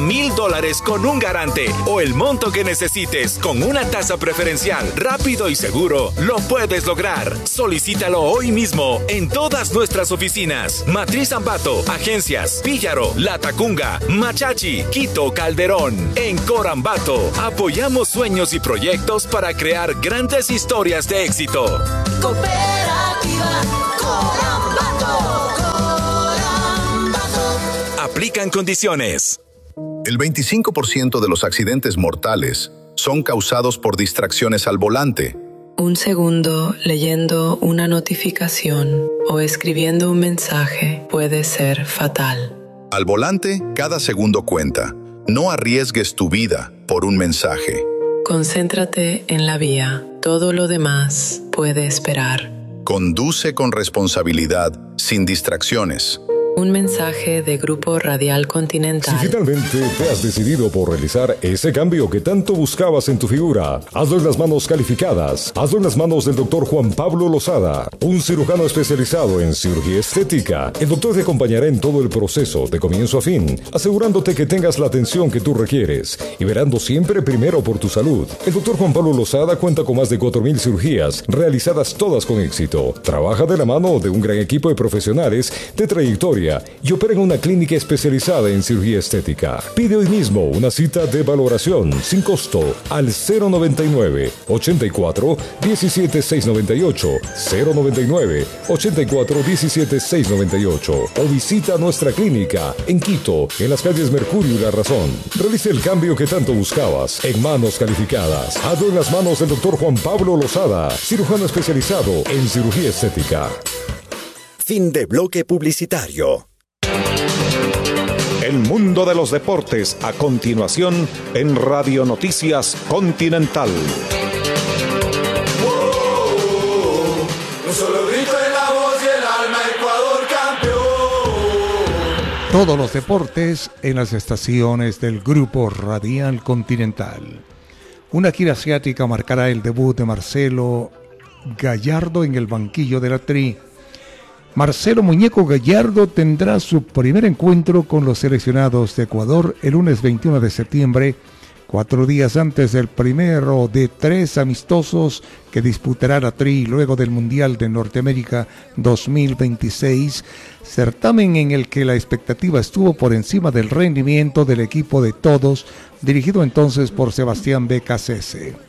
$1,000 con un garante o el monto que necesites con una tasa preferencial, rápido y seguro, lo puedes lograr. Solicítalo hoy mismo en todas nuestras oficinas. Matriz Ambato, Agencias, Píllaro, Latacunga, Machachi, Quito, Calderón. En Corambato, apoyamos sueños y proyectos para crear grandes historias de éxito. Cooperativa Corambato. Aplican condiciones. El 25% de los accidentes mortales son causados por distracciones al volante. Un segundo leyendo una notificación o escribiendo un mensaje puede ser fatal. Al volante, cada segundo cuenta. No arriesgues tu vida por un mensaje. Concéntrate en la vía. Todo lo demás puede esperar. Conduce con responsabilidad, sin distracciones. Un mensaje de Grupo Radial Continental. Si finalmente te has decidido por realizar ese cambio que tanto buscabas en tu figura, hazlo en las manos calificadas. Hazlo en las manos del Dr. Juan Pablo Lozada, un cirujano especializado en cirugía estética. El doctor te acompañará en todo el proceso, de comienzo a fin, asegurándote que tengas la atención que tú requieres y velando siempre primero por tu salud. El Dr. Juan Pablo Lozada cuenta con más de 4,000 cirugías, realizadas todas con éxito. Trabaja de la mano de un gran equipo de profesionales de trayectoria y opera en una clínica especializada en cirugía estética. Pide hoy mismo una cita de valoración sin costo al 099-84-17-698, 099-84-17-698 o visita nuestra clínica en Quito, en las calles Mercurio y La Razón. Realice el cambio que tanto buscabas en manos calificadas. Hazlo en las manos del Dr. Juan Pablo Lozada, cirujano especializado en cirugía estética. Fin de bloque publicitario. El mundo de los deportes a continuación en Radio Noticias Continental. Un solo grito en la voz y el alma, Ecuador campeón. Todos los deportes en las estaciones del Grupo Radial Continental. Una gira asiática marcará el debut de Marcelo Gallardo en el banquillo de la Tri. Marcelo Muñeco Gallardo tendrá su primer encuentro con los seleccionados de Ecuador el lunes 21 de septiembre, 4 días antes del primero de 3 amistosos que disputará la Tri luego del Mundial de Norteamérica 2026, certamen en el que la expectativa estuvo por encima del rendimiento del equipo de todos, dirigido entonces por Sebastián Becasese.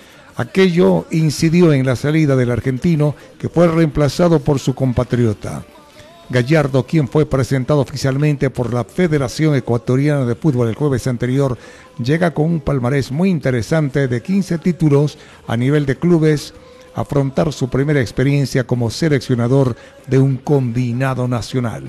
Aquello incidió en la salida del argentino, que fue reemplazado por su compatriota. Gallardo, quien fue presentado oficialmente por la Federación Ecuatoriana de Fútbol el jueves anterior, llega con un palmarés muy interesante de 15 títulos a nivel de clubes, a afrontar su primera experiencia como seleccionador de un combinado nacional.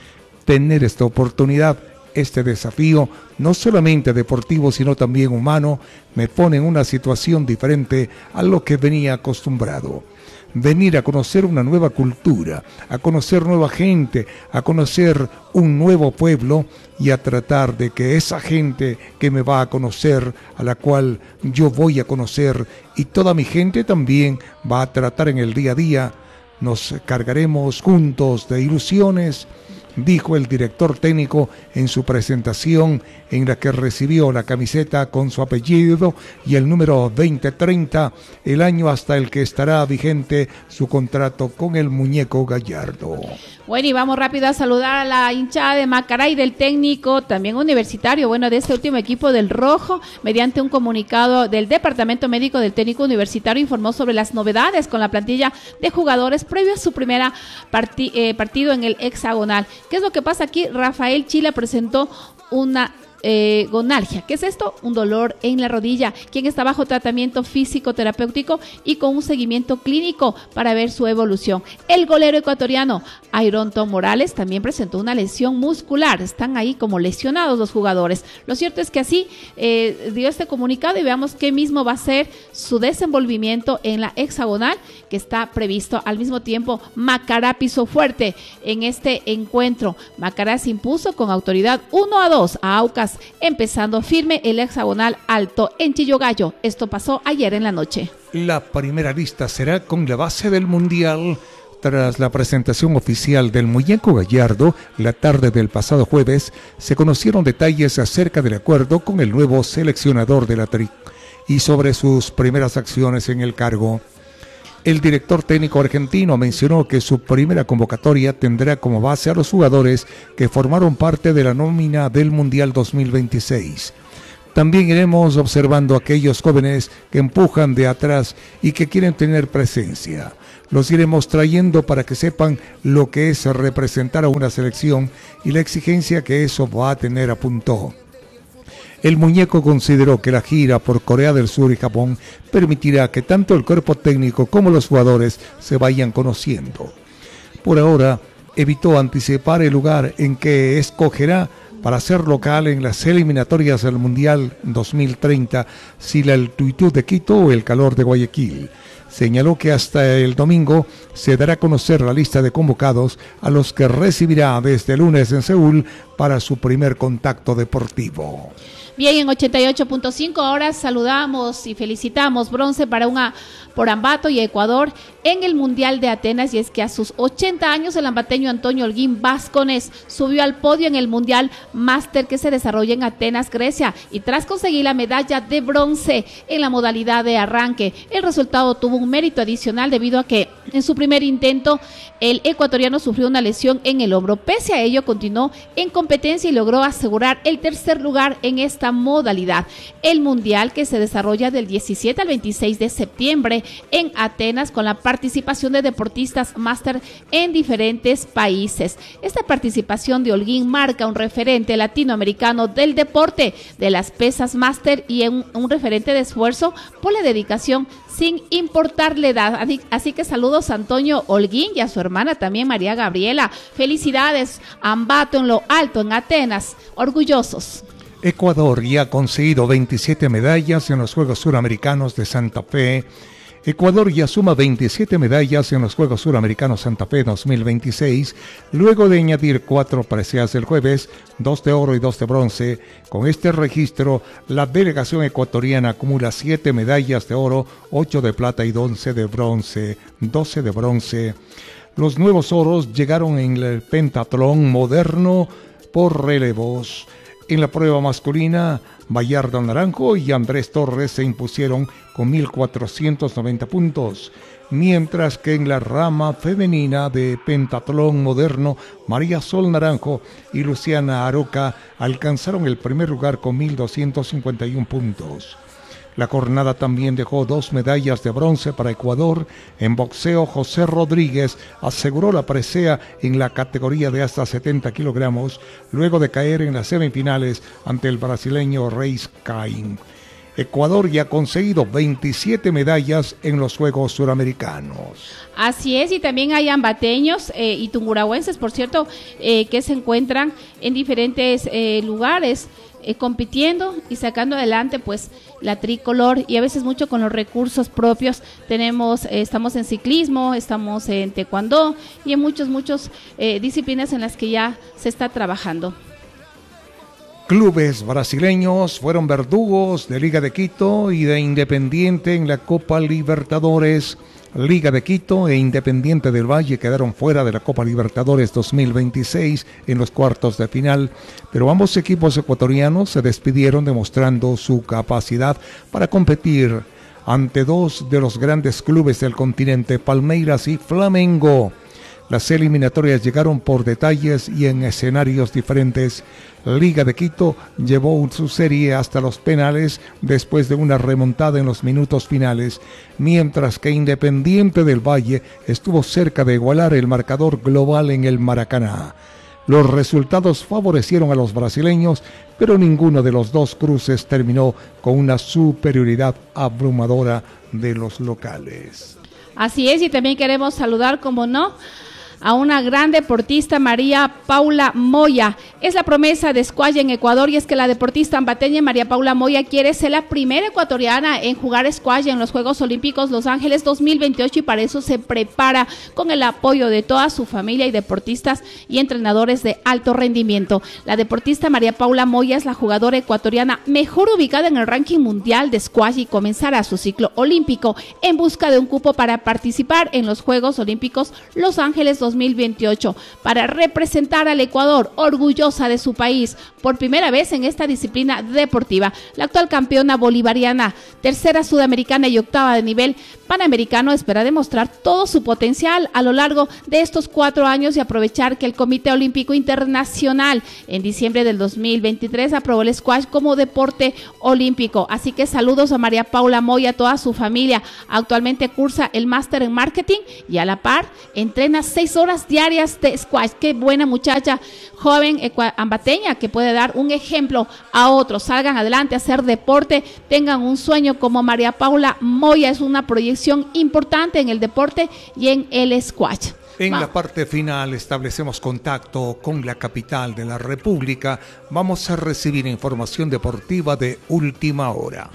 Tener esta oportunidad, este desafío, no solamente deportivo sino también humano, me pone en una situación diferente a lo que venía acostumbrado. Venir a conocer una nueva cultura, a conocer nueva gente, a conocer un nuevo pueblo y a tratar de que esa gente que me va a conocer, a la cual yo voy a conocer y toda mi gente también va a tratar en el día a día, nos cargaremos juntos de ilusiones, dijo el director técnico en su presentación en la que recibió la camiseta con su apellido y el número 2030, el año hasta el que estará vigente su contrato con el Muñeco Gallardo. Bueno, y vamos rápido a saludar a la hinchada de Macará y del técnico, también universitario, bueno, de este último equipo del Rojo, mediante un comunicado del Departamento Médico del Técnico Universitario, informó sobre las novedades con la plantilla de jugadores previo a su primera partido en el hexagonal. ¿Qué es lo que pasa aquí? Rafael Chila presentó una gonalgia. ¿Qué es esto? Un dolor en la rodilla, quien está bajo tratamiento físico terapéutico y con un seguimiento clínico para ver su evolución. El golero ecuatoriano Ironton Morales también presentó una lesión muscular. Están ahí como lesionados los jugadores. Lo cierto es que así dio este comunicado y veamos qué mismo va a ser su desenvolvimiento en la hexagonal que está previsto. Al mismo tiempo, Macará pisó fuerte en este encuentro. Macará se impuso con autoridad 1-2 a Aucas, empezando firme el hexagonal alto en Chillogallo. Esto pasó ayer en la noche. La primera lista será con la base del Mundial Tras la presentación oficial del muñeco Gallardo, la tarde del pasado jueves, se conocieron detalles acerca del acuerdo con el nuevo seleccionador de la TRI y sobre sus primeras acciones en el cargo. El director técnico argentino mencionó que su primera convocatoria tendrá como base a los jugadores que formaron parte de la nómina del Mundial 2026. También iremos observando a aquellos jóvenes que empujan de atrás y que quieren tener presencia. Los iremos trayendo para que sepan lo que es representar a una selección y la exigencia que eso va a tener, apuntó. El muñeco consideró que la gira por Corea del Sur y Japón permitirá que tanto el cuerpo técnico como los jugadores se vayan conociendo. Por ahora, evitó anticipar el lugar en que escogerá para ser local en las eliminatorias del Mundial 2030, si la altitud de Quito o el calor de Guayaquil. Señaló que hasta el domingo se dará a conocer la lista de convocados a los que recibirá desde el lunes en Seúl para su primer contacto deportivo. Bien, en 88.5 horas saludamos y felicitamos bronce por Ambato y Ecuador en el Mundial de Atenas, y es que a sus 80 años el ambateño Antonio Holguín Vázquez subió al podio en el Mundial Máster que se desarrolla en Atenas, Grecia, y tras conseguir la medalla de bronce en la modalidad de arranque, el resultado tuvo un mérito adicional debido a que en su primer intento el ecuatoriano sufrió una lesión en el hombro. Pese a ello, continuó en competencia y logró asegurar el tercer lugar en esta modalidad. El Mundial, que se desarrolla del 17 al 26 de septiembre en Atenas, con la participación de deportistas máster en diferentes países. Esta participación de Holguín marca un referente latinoamericano del deporte de las pesas máster y un referente de esfuerzo por la dedicación sin importar la edad. Así que saludos a Antonio Holguín y a su hermana también María Gabriela. Felicidades, Ambato en lo alto en Atenas, orgullosos. Ecuador ya ha conseguido 27 medallas en los Juegos Suramericanos de Santa Fe. Ecuador ya suma 27 medallas en los Juegos Suramericanos Santa Fe 2026, luego de añadir 4 preseas el jueves, 2 de oro y 2 de bronce. Con este registro, la delegación ecuatoriana acumula 7 medallas de oro, 8 de plata y 11 de bronce. Los nuevos oros llegaron en el pentatlón moderno por relevos. En la prueba masculina, Bayardo Naranjo y Andrés Torres se impusieron con 1.490 puntos, mientras que en la rama femenina de pentatlón moderno, María Sol Naranjo y Luciana Aroca alcanzaron el primer lugar con 1.251 puntos. La jornada también dejó 2 medallas de bronce para Ecuador. En boxeo, José Rodríguez aseguró la presea en la categoría de hasta 70 kilogramos, luego de caer en las semifinales ante el brasileño Reis Caín. Ecuador ya ha conseguido 27 medallas en los Juegos Suramericanos. Así es, y también hay ambateños y tunguragüenses, por cierto, que se encuentran en diferentes lugares compitiendo y sacando adelante pues la tricolor, y a veces mucho con los recursos propios. Estamos en ciclismo, estamos en taekwondo y en muchos disciplinas en las que ya se está trabajando. Clubes brasileños fueron verdugos de Liga de Quito y de Independiente en la Copa Libertadores. Liga de Quito e Independiente del Valle quedaron fuera de la Copa Libertadores 2026 en los cuartos de final, pero ambos equipos ecuatorianos se despidieron demostrando su capacidad para competir ante 2 de los grandes clubes del continente, Palmeiras y Flamengo. Las eliminatorias llegaron por detalles y en escenarios diferentes. Liga de Quito llevó su serie hasta los penales después de una remontada en los minutos finales, mientras que Independiente del Valle estuvo cerca de igualar el marcador global en el Maracaná. Los resultados favorecieron a los brasileños, pero ninguno de los dos cruces terminó con una superioridad abrumadora de los locales. Así es, y también queremos saludar, como no, a una gran deportista, María Paula Moya. Es la promesa de squash en Ecuador, y es que la deportista ambateña María Paula Moya quiere ser la primera ecuatoriana en jugar squash en los Juegos Olímpicos Los Ángeles 2028, y para eso se prepara con el apoyo de toda su familia y deportistas y entrenadores de alto rendimiento. La deportista María Paula Moya es la jugadora ecuatoriana mejor ubicada en el ranking mundial de squash y comenzará su ciclo olímpico en busca de un cupo para participar en los Juegos Olímpicos Los Ángeles 2028 para representar al Ecuador, orgullosa de su país por primera vez en esta disciplina deportiva. La actual campeona bolivariana, tercera sudamericana y octava de nivel panamericano, espera demostrar todo su potencial a lo largo de estos 4 años y aprovechar que el Comité Olímpico Internacional en diciembre del 2023 aprobó el squash como deporte olímpico. Así que saludos a María Paula Moya y a toda su familia. Actualmente cursa el máster en marketing y a la par entrena 6 horas diarias de squash. Qué buena muchacha, joven ambateña, que puede dar un ejemplo a otros. Salgan adelante a hacer deporte, tengan un sueño como María Paula Moya. Es una proyección importante en el deporte y en el squash. En la parte final establecemos contacto con la capital de la República. Vamos a recibir información deportiva de última hora.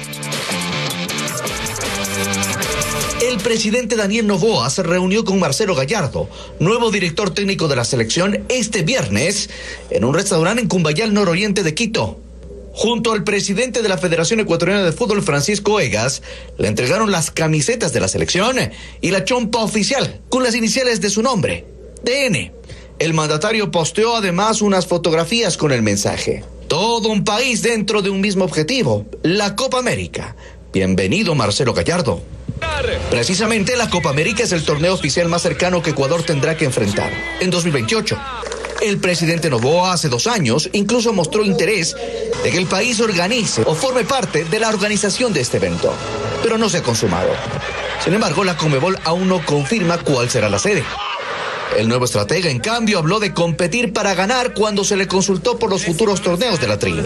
El presidente Daniel Noboa se reunió con Marcelo Gallardo, nuevo director técnico de la selección, este viernes en un restaurante en Cumbayal, nororiente de Quito. Junto al presidente de la Federación Ecuatoriana de Fútbol, Francisco Egas, le entregaron las camisetas de la selección y la chompa oficial con las iniciales de su nombre, DN. El mandatario posteó además unas fotografías con el mensaje: todo un país dentro de un mismo objetivo, la Copa América. Bienvenido, Marcelo Gallardo. Precisamente la Copa América es el torneo oficial más cercano que Ecuador tendrá que enfrentar en 2028. El presidente Noboa hace 2 años incluso mostró interés de que el país organice o forme parte de la organización de este evento, pero no se ha consumado. Sin embargo, la Conmebol aún no confirma cuál será la sede. El nuevo estratega, en cambio, habló de competir para ganar cuando se le consultó por los futuros torneos de la TRI.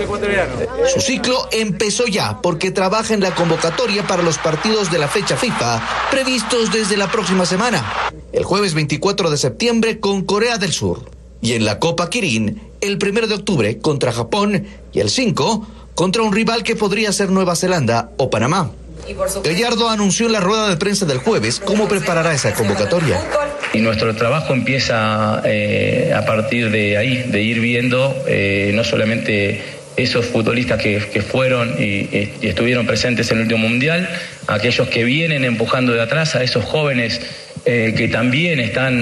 Su ciclo empezó ya porque trabaja en la convocatoria para los partidos de la fecha FIFA previstos desde la próxima semana, el jueves 24 de septiembre con Corea del Sur, y en la Copa Kirin el 1 de octubre contra Japón y el 5 contra un rival que podría ser Nueva Zelanda o Panamá. Gallardo anunció en la rueda de prensa del jueves cómo preparará esa convocatoria. Y nuestro trabajo empieza a partir de ahí, de ir viendo no solamente esos futbolistas que fueron y estuvieron presentes en el último mundial, aquellos que vienen empujando de atrás, a esos jóvenes que también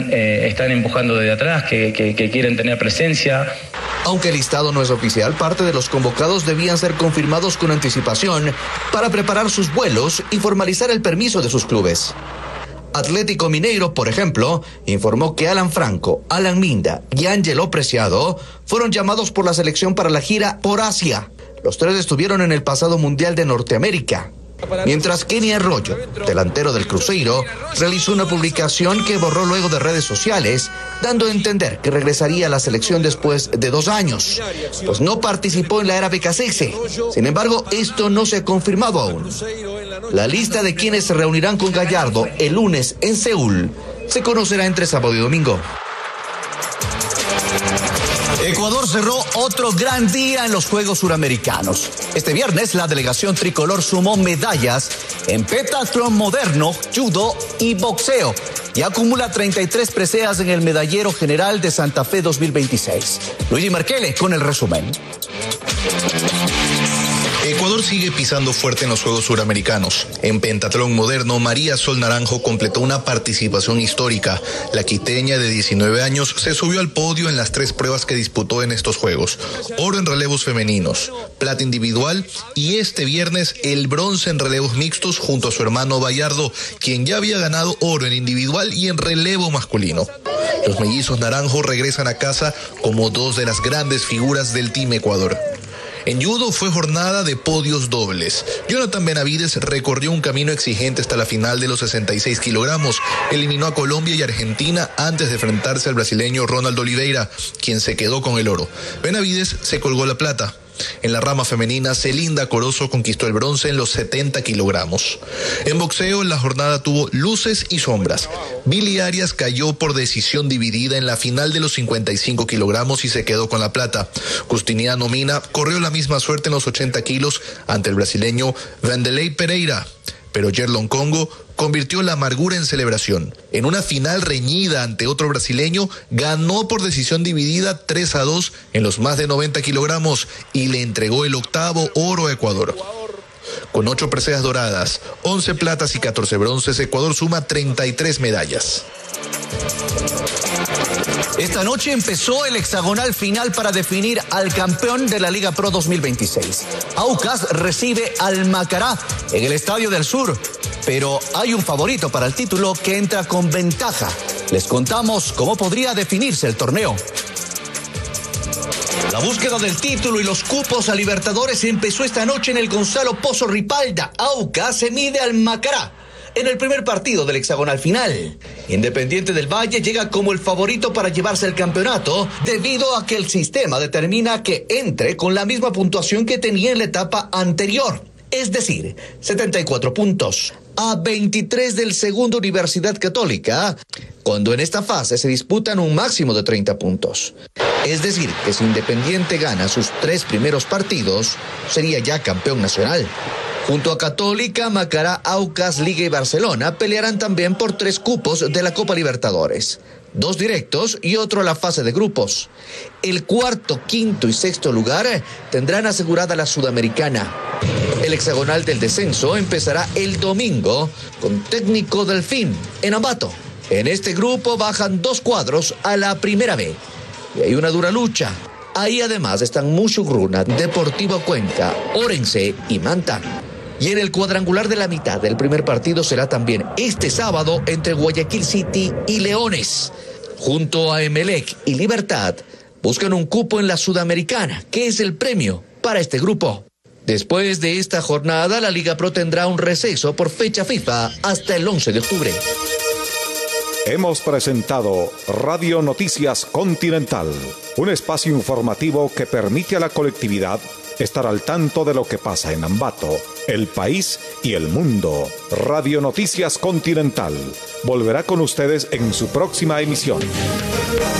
están empujando desde atrás, que quieren tener presencia. Aunque el listado no es oficial, parte de los convocados debían ser confirmados con anticipación para preparar sus vuelos y formalizar el permiso de sus clubes. Atlético Mineiro, por ejemplo, informó que Alan Franco, Alan Minda y Ángelo Preciado fueron llamados por la selección para la gira por Asia. Los 3 estuvieron en el pasado Mundial de Norteamérica. Mientras Kenny Arroyo, delantero del Cruzeiro, realizó una publicación que borró luego de redes sociales, dando a entender que regresaría a la selección después de 2 años, pues no participó en la era BKCS. Sin embargo, esto no se ha confirmado aún. La lista de quienes se reunirán con Gallardo el lunes en Seúl se conocerá entre sábado y domingo. Ecuador cerró otro gran día en los Juegos Suramericanos. Este viernes la delegación tricolor sumó medallas en pentatlón moderno, judo y boxeo y acumula 33 preseas en el medallero general de Santa Fe 2026. Luigi Merkele con el resumen. Ecuador sigue pisando fuerte en los Juegos Suramericanos. En pentatlón moderno, María Sol Naranjo completó una participación histórica. La quiteña de 19 años se subió al podio en las 3 pruebas que disputó en estos Juegos. Oro en relevos femeninos, plata individual y este viernes el bronce en relevos mixtos junto a su hermano Bayardo, quien ya había ganado oro en individual y en relevo masculino. Los mellizos Naranjo regresan a casa como 2 de las grandes figuras del Team Ecuador. En judo fue jornada de podios dobles. Jonathan Benavides recorrió un camino exigente hasta la final de los 66 kilogramos. Eliminó a Colombia y Argentina antes de enfrentarse al brasileño Ronald Oliveira, quien se quedó con el oro. Benavides se colgó la plata. En la rama femenina, Celinda Corozo conquistó el bronce en los 70 kilogramos. En boxeo, la jornada tuvo luces y sombras. Billy Arias cayó por decisión dividida en la final de los 55 kilogramos y se quedó con la plata. Justiniano Mina corrió la misma suerte en los 80 kilos ante el brasileño Vanderlei Pereira. Pero Yerlon Congo convirtió la amargura en celebración. En una final reñida ante otro brasileño, ganó por decisión dividida 3-2 en los más de 90 kilogramos y le entregó el octavo oro a Ecuador. Con 8 preseas doradas, 11 platas y 14 bronces, Ecuador suma 33 medallas. Esta noche empezó el hexagonal final para definir al campeón de la Liga Pro 2026. Aucas recibe al Macará en el Estadio del Sur, pero hay un favorito para el título que entra con ventaja. Les contamos cómo podría definirse el torneo. La búsqueda del título y los cupos a Libertadores empezó esta noche en el Gonzalo Pozo Ripalda. Aucas se mide al Macará en el primer partido del hexagonal final. Independiente del Valle llega como el favorito para llevarse el campeonato debido a que el sistema determina que entre con la misma puntuación que tenía en la etapa anterior, es decir, 74 puntos. A 23 del segundo Universidad Católica, cuando en esta fase se disputan un máximo de 30 puntos. Es decir, que si Independiente gana sus 3 primeros partidos, sería ya campeón nacional. Junto a Católica, Macará, Aucas, Liga y Barcelona pelearán también por 3 cupos de la Copa Libertadores. 2 directos y otro a la fase de grupos. El cuarto, quinto y sexto lugar tendrán asegurada la Sudamericana. El hexagonal del descenso empezará el domingo con Técnico Delfín en Ambato. En este grupo bajan 2 cuadros a la primera B. Y hay una dura lucha. Ahí además están Muchugruna, Deportivo Cuenca, Orense y Manta. Y en el cuadrangular de la mitad del primer partido será también este sábado entre Guayaquil City y Leones. Junto a Emelec y Libertad buscan un cupo en la Sudamericana, que es el premio para este grupo. Después de esta jornada, la Liga Pro tendrá un receso por fecha FIFA hasta el 11 de octubre. Hemos presentado Radio Noticias Continental, un espacio informativo que permite a la colectividad estar al tanto de lo que pasa en Ambato, el país y el mundo. Radio Noticias Continental volverá con ustedes en su próxima emisión.